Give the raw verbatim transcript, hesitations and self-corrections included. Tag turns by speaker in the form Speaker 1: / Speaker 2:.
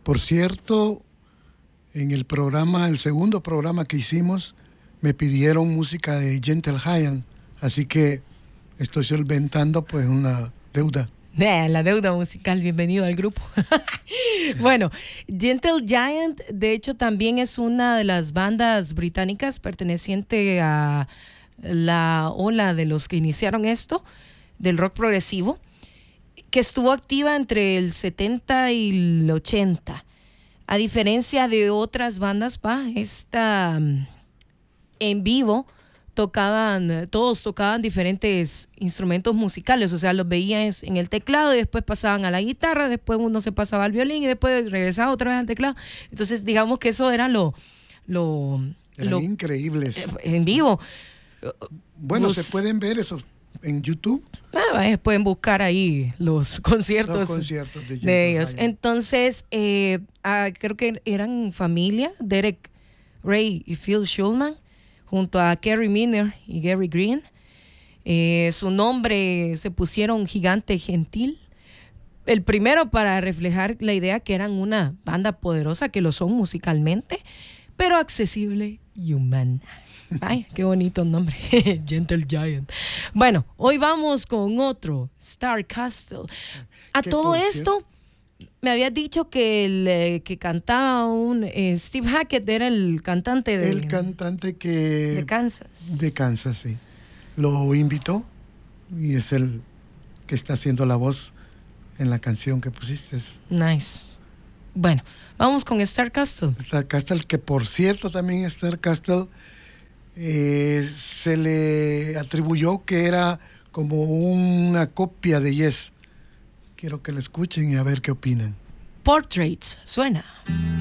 Speaker 1: por cierto, en el programa, el segundo programa que hicimos, me pidieron música de Gentle Giant, así que estoy solventando pues una deuda.
Speaker 2: Eh, la deuda musical, bienvenido al grupo. Bueno, Gentle Giant, de hecho, también es una de las bandas británicas perteneciente a la ola de los que iniciaron esto, del rock progresivo, que estuvo activa entre el setenta y el ochenta. A diferencia de otras bandas, pa, esta en vivo tocaban, todos tocaban diferentes instrumentos musicales, o sea, los veías en el teclado y después pasaban a la guitarra, después uno se pasaba al violín y después regresaba otra vez al teclado. Entonces, digamos que eso era lo... lo
Speaker 1: Eran
Speaker 2: lo,
Speaker 1: increíbles.
Speaker 2: En vivo.
Speaker 1: Bueno,
Speaker 2: los,
Speaker 1: se pueden ver esos en YouTube.
Speaker 2: Ah, pueden buscar ahí los conciertos,
Speaker 1: los conciertos de,
Speaker 2: de ellos. Giant. Entonces, eh, ah, creo que eran familia, Derek Ray y Phil Shulman, junto a Kerry Miner y Gary Green. Eh, su nombre se pusieron Gigante Gentil. El primero para reflejar la idea que eran una banda poderosa, que lo son musicalmente, pero accesible y humana. Ay, qué bonito nombre. Gentle Giant. Bueno, hoy vamos con otro, Star Castle. A todo esto, me habías dicho que el eh, que cantaba un eh, Steve Hackett era el cantante de...
Speaker 1: El cantante que...
Speaker 2: De Kansas.
Speaker 1: De Kansas, sí. Lo invitó y es el que está haciendo la voz en la canción que pusiste.
Speaker 2: Nice. Bueno, vamos con Star Castle.
Speaker 1: Star Castle, que por cierto también Star Castle eh, se le atribuyó que era como una copia de Yes. Quiero que lo escuchen y a ver qué opinan.
Speaker 2: Portraits, suena.